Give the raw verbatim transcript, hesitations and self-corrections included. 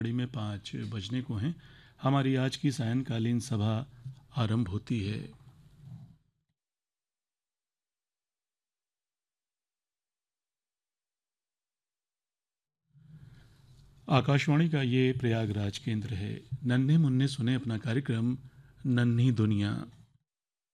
घड़ी में पाँच बजने को हैं। हमारी आज की सायंकालीन सभा आरंभ होती है। आकाशवाणी का ये प्रयागराज केंद्र है। नन्हे मुन्ने सुने अपना कार्यक्रम नन्ही दुनिया।